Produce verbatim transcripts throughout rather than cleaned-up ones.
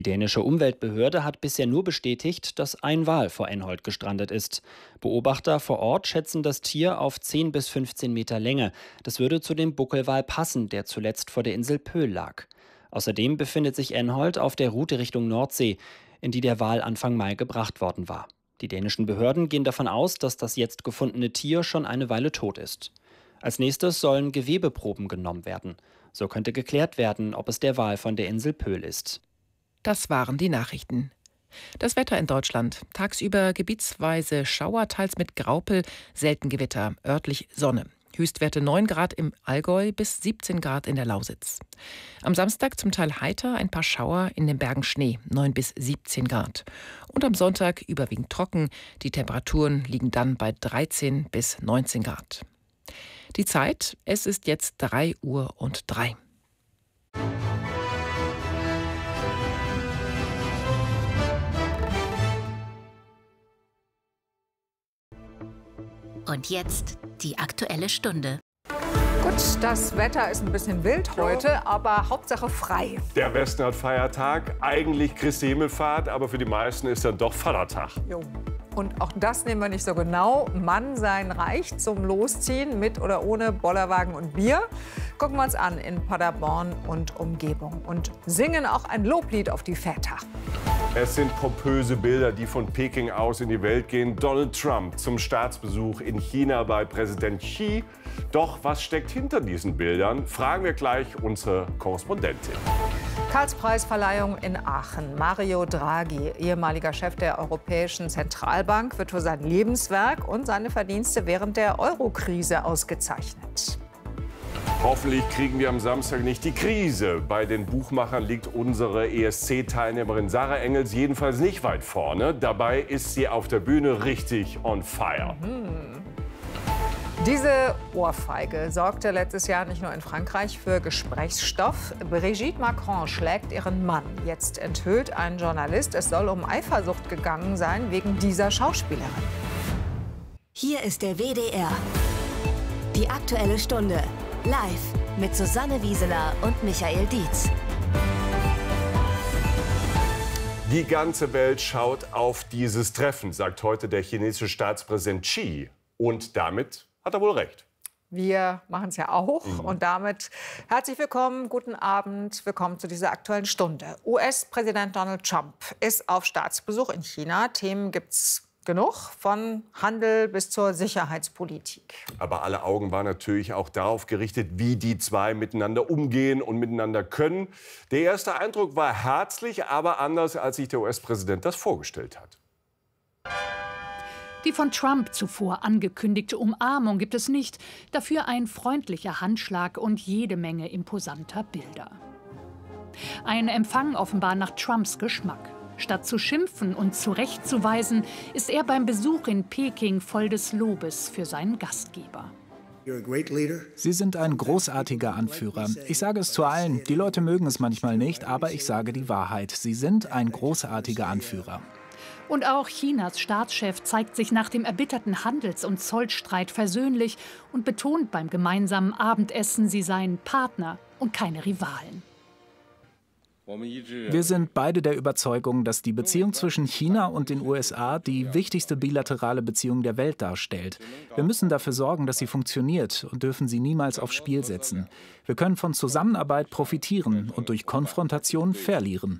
Die dänische Umweltbehörde hat bisher nur bestätigt, dass ein Wal vor Enholt gestrandet ist. Beobachter vor Ort schätzen das Tier auf zehn bis fünfzehn Meter Länge. Das würde zu dem Buckelwal passen, der zuletzt vor der Insel Pöhl lag. Außerdem befindet sich Enholt auf der Route Richtung Nordsee, in die der Wal Anfang Mai gebracht worden war. Die dänischen Behörden gehen davon aus, dass das jetzt gefundene Tier schon eine Weile tot ist. Als nächstes sollen Gewebeproben genommen werden. So könnte geklärt werden, ob es der Wal von der Insel Pöhl ist. Das waren die Nachrichten. Das Wetter in Deutschland. Tagsüber gebietsweise Schauer, teils mit Graupel, selten Gewitter, örtlich Sonne. Höchstwerte neun Grad im Allgäu bis siebzehn Grad in der Lausitz. Am Samstag zum Teil heiter, ein paar Schauer, in den Bergen Schnee, neun bis siebzehn Grad. Und am Sonntag überwiegend trocken, die Temperaturen liegen dann bei dreizehn bis neunzehn Grad. Die Zeit, es ist jetzt drei Uhr und drei. Und jetzt die Aktuelle Stunde. Gut, das Wetter ist ein bisschen wild heute, aber Hauptsache frei. Der Westen hat Feiertag, eigentlich Christi Himmelfahrt, aber für die meisten ist dann doch Vatertag. Jo. Und auch das nehmen wir nicht so genau. Mann sein reicht zum Losziehen, mit oder ohne Bollerwagen und Bier. Gucken wir uns an in Paderborn und Umgebung und singen auch ein Loblied auf die Väter. Es sind pompöse Bilder, die von Peking aus in die Welt gehen. Donald Trump zum Staatsbesuch in China bei Präsident Xi. Doch was steckt hinter diesen Bildern? Fragen wir gleich unsere Korrespondentin. Karlspreisverleihung in Aachen. Mario Draghi, ehemaliger Chef der Europäischen Zentralbank, wird für sein Lebenswerk und seine Verdienste während der Euro-Krise ausgezeichnet. Hoffentlich kriegen wir am Samstag nicht die Krise. Bei den Buchmachern liegt unsere E S C-Teilnehmerin Sarah Engels jedenfalls nicht weit vorne. Dabei ist sie auf der Bühne richtig on fire. Mhm. Diese Ohrfeige sorgte letztes Jahr nicht nur in Frankreich für Gesprächsstoff. Brigitte Macron schlägt ihren Mann. Jetzt enthüllt ein Journalist, es soll um Eifersucht gegangen sein wegen dieser Schauspielerin. Hier ist der W D R. Die Aktuelle Stunde. Live mit Susanne Wieseler und Michael Dietz. Die ganze Welt schaut auf dieses Treffen, sagt heute der chinesische Staatspräsident Xi. Und damit hat er wohl recht. Wir machen es ja auch. Mhm. Und damit herzlich willkommen, guten Abend, willkommen zu dieser Aktuellen Stunde. U S-Präsident Donald Trump ist auf Staatsbesuch in China. Themen gibt's genug, von Handel bis zur Sicherheitspolitik. Aber alle Augen waren natürlich auch darauf gerichtet, wie die zwei miteinander umgehen und miteinander können. Der erste Eindruck war herzlich, aber anders, als sich der U S-Präsident das vorgestellt hat. Die von Trump zuvor angekündigte Umarmung gibt es nicht. Dafür ein freundlicher Handschlag und jede Menge imposanter Bilder. Ein Empfang offenbar nach Trumps Geschmack. Statt zu schimpfen und zurechtzuweisen, ist er beim Besuch in Peking voll des Lobes für seinen Gastgeber. Sie sind ein großartiger Anführer. Ich sage es zu allen. Die Leute mögen es manchmal nicht, aber ich sage die Wahrheit. Sie sind ein großartiger Anführer. Und auch Chinas Staatschef zeigt sich nach dem erbitterten Handels- und Zollstreit versöhnlich und betont beim gemeinsamen Abendessen, sie seien Partner und keine Rivalen. Wir sind beide der Überzeugung, dass die Beziehung zwischen China und den U S A die wichtigste bilaterale Beziehung der Welt darstellt. Wir müssen dafür sorgen, dass sie funktioniert und dürfen sie niemals aufs Spiel setzen. Wir können von Zusammenarbeit profitieren und durch Konfrontation verlieren.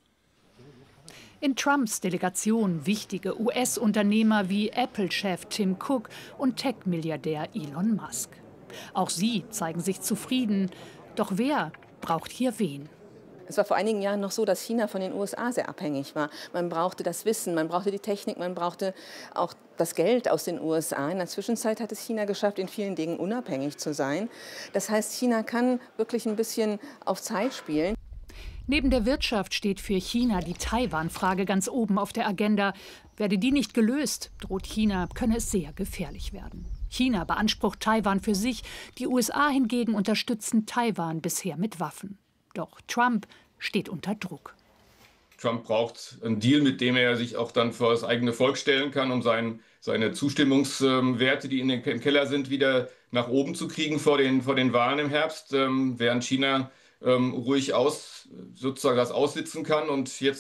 In Trumps Delegation wichtige U S-Unternehmer wie Apple-Chef Tim Cook und Tech-Milliardär Elon Musk. Auch sie zeigen sich zufrieden. Doch wer braucht hier wen? Es war vor einigen Jahren noch so, dass China von den U S A sehr abhängig war. Man brauchte das Wissen, man brauchte die Technik, man brauchte auch das Geld aus den U S A. In der Zwischenzeit hat es China geschafft, in vielen Dingen unabhängig zu sein. Das heißt, China kann wirklich ein bisschen auf Zeit spielen. Neben der Wirtschaft steht für China die Taiwan-Frage ganz oben auf der Agenda. Werde die nicht gelöst, droht China, könne es sehr gefährlich werden. China beansprucht Taiwan für sich, die U S A hingegen unterstützen Taiwan bisher mit Waffen. Doch Trump steht unter Druck. Trump braucht einen Deal, mit dem er sich auch dann vor das eigene Volk stellen kann, um sein, seine Zustimmungswerte, die in den, im Keller sind, wieder nach oben zu kriegen vor den, vor den Wahlen im Herbst, ähm, während China ähm, ruhig aus, sozusagen das aussitzen kann und jetzt